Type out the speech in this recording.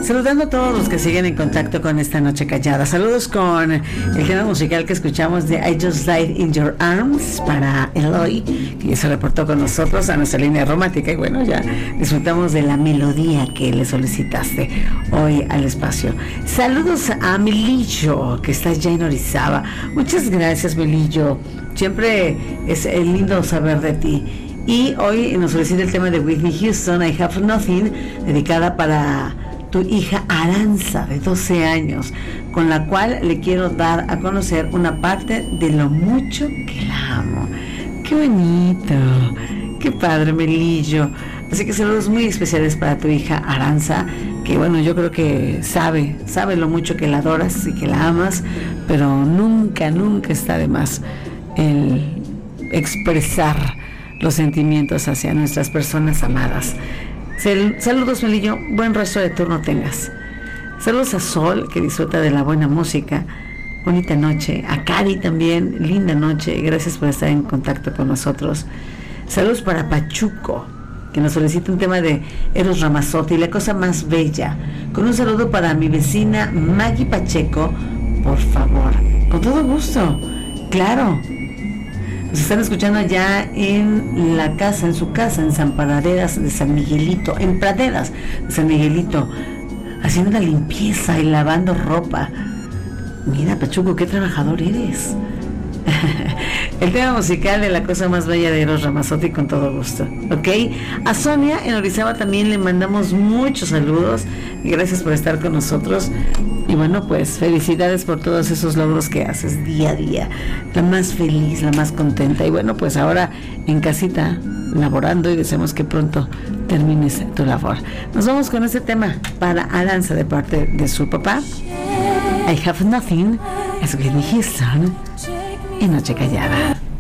Saludando a todos los que siguen en contacto con esta noche callada. Saludos con el tema musical que escuchamos de I Just Died in Your Arms para Eloy, que ya se reportó con nosotros a nuestra línea romántica. Y bueno, ya disfrutamos de la melodía que le solicitaste hoy al espacio. Saludos a Melillo, que está ya en Orizaba. Muchas gracias, Melillo. Siempre es lindo saber de ti. Y hoy nos solicita el tema de Whitney Houston, I Have Nothing, dedicada para tu hija Aranza, de 12 años, con la cual le quiero dar a conocer una parte de lo mucho que la amo. ¡Qué bonito! ¡Qué padre, Melillo! Así que saludos muy especiales para tu hija Aranza, que bueno, yo creo que sabe lo mucho que la adoras y que la amas, pero nunca está de más el expresar los sentimientos hacia nuestras personas amadas. Saludos, Melillo, buen resto de turno tengas. Saludos a Sol, que disfruta de la buena música. Bonita noche. A Cari también, linda noche. Gracias por estar en contacto con nosotros. Saludos para Pachuco, que nos solicita un tema de Eros Ramazzotti, La Cosa Más Bella. Con un saludo para mi vecina Maggie Pacheco, por favor. Con todo gusto, claro. Nos están escuchando allá en la casa, en su casa, en San Praderas de San Miguelito, en Praderas de San Miguelito, haciendo la limpieza y lavando ropa. Mira, Pachuco, qué trabajador eres. El tema musical de La Cosa Más Bella de Eros Ramazzotti, con todo gusto, ¿ok? A Sonia en Orizaba también le mandamos muchos saludos y gracias por estar con nosotros. Y bueno, pues felicidades por todos esos logros que haces día a día. La más feliz, la más contenta. Y bueno, pues ahora en casita, laborando, y deseamos que pronto termines tu labor. Nos vamos con este tema para Aranza de parte de su papá. I Have Nothing, es Whitney Houston y Noche Callada.